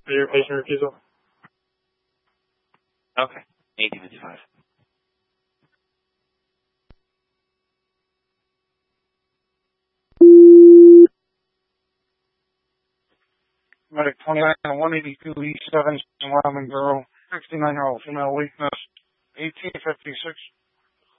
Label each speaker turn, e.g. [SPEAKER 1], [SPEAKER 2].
[SPEAKER 1] For your patient refusal?
[SPEAKER 2] Okay. 1855.
[SPEAKER 1] Medic 29 and 182 East 7, Wyoming girl, 69-year-old female, weakness, 1856.